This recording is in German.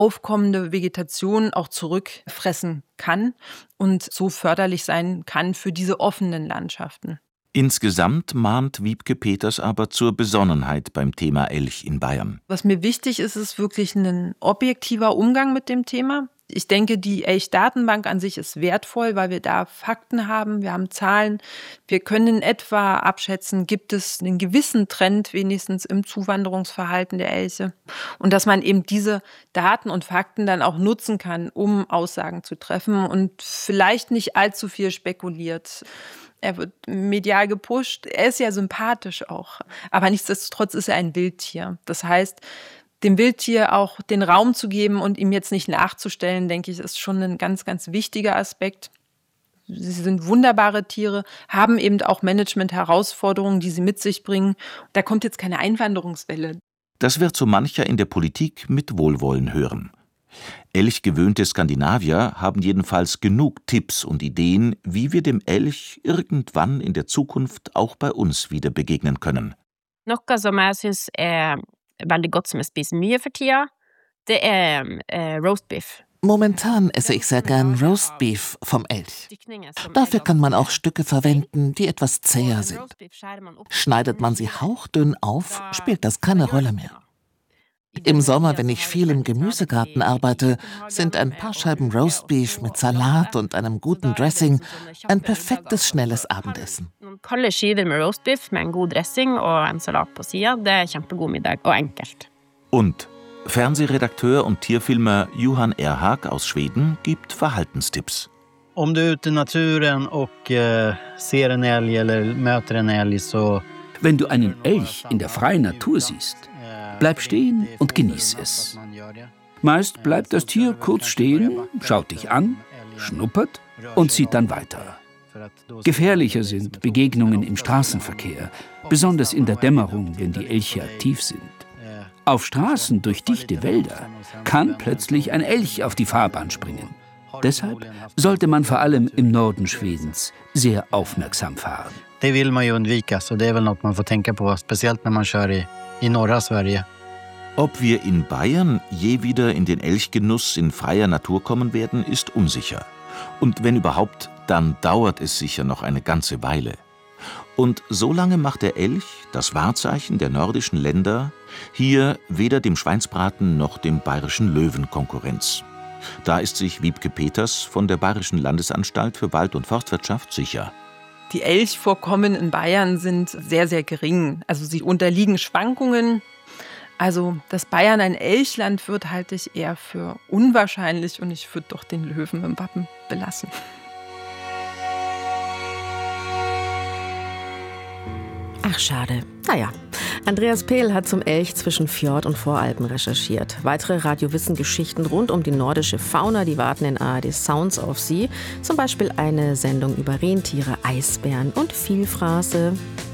aufkommende Vegetation auch zurückfressen kann und so förderlich sein kann für diese offenen Landschaften. Insgesamt mahnt Wiebke Peters aber zur Besonnenheit beim Thema Elch in Bayern. Was mir wichtig ist, ist wirklich ein objektiver Umgang mit dem Thema. Ich denke, die Elchdatenbank an sich ist wertvoll, weil wir da Fakten haben, wir haben Zahlen. Wir können in etwa abschätzen, gibt es einen gewissen Trend wenigstens im Zuwanderungsverhalten der Elche. Und dass man eben diese Daten und Fakten dann auch nutzen kann, um Aussagen zu treffen und vielleicht nicht allzu viel spekuliert. Er wird medial gepusht, er ist ja sympathisch auch. Aber nichtsdestotrotz ist er ein Wildtier. Das heißt, dem Wildtier auch den Raum zu geben und ihm jetzt nicht nachzustellen, denke ich, ist schon ein ganz, ganz wichtiger Aspekt. Sie sind wunderbare Tiere, haben eben auch Management-Herausforderungen, die sie mit sich bringen. Da kommt jetzt keine Einwanderungswelle. Das wird so mancher in der Politik mit Wohlwollen hören. Elchgewöhnte Skandinavier haben jedenfalls genug Tipps und Ideen, wie wir dem Elch irgendwann in der Zukunft auch bei uns wieder begegnen können. Noe som jeg synes veldig godt som jeg spiser mye for tida, det roastbeef. Momentan esse ich sehr gern Roastbeef vom Elch. Dafür kann man auch Stücke verwenden, die etwas zäher sind. Schneidet man sie hauchdünn auf, spielt das keine Rolle mehr. Im Sommer, wenn ich viel im Gemüsegarten arbeite, sind ein paar Scheiben Roastbeef mit Salat und einem guten Dressing ein perfektes, schnelles Abendessen. Kalde skiver med roastbeef med en god dressing og en salat på sida, det kjempegod middag og enkelt. Und Fernsehredakteur und Tierfilmer Johan Erhag aus Schweden gibt Verhaltenstipps. Om du är ute i naturen och ser en älg eller möter en älg så... Wenn du einen Elch in der freien Natur siehst, bleib stehen und genieß es. Meist bleibt das Tier kurz stehen, schaut dich an, schnuppert und zieht dann weiter. Gefährlicher sind Begegnungen im Straßenverkehr, besonders in der Dämmerung, wenn die Elche aktiv sind. Auf Straßen durch dichte Wälder kann plötzlich ein Elch auf die Fahrbahn springen. Deshalb sollte man vor allem im Norden Schwedens sehr aufmerksam fahren. Det vill man ju undvika, så det är väl något man får tänka på, speciellt när man kör i norra Sverige. Ob wir in Bayern je wieder in den Elchgenuss in freier Natur kommen werden, ist unsicher. Und wenn überhaupt, dann dauert es sicher noch eine ganze Weile. Und so lange macht der Elch, das Wahrzeichen der nordischen Länder, hier weder dem Schweinsbraten noch dem bayerischen Löwen Konkurrenz. Da ist sich Wiebke Peters von der Bayerischen Landesanstalt für Wald- und Forstwirtschaft sicher. Die Elchvorkommen in Bayern sind sehr, sehr gering. Also sie unterliegen Schwankungen. Also, dass Bayern ein Elchland wird, halte ich eher für unwahrscheinlich und ich würde doch den Löwen im Wappen belassen. Ach, schade. Naja, Andreas Pehl hat zum Elch zwischen Fjord und Voralpen recherchiert. Weitere Radio-Wissen-Geschichten rund um die nordische Fauna, die warten in ARD Sounds auf Sie. Zum Beispiel eine Sendung über Rentiere, Eisbären und Vielfraße.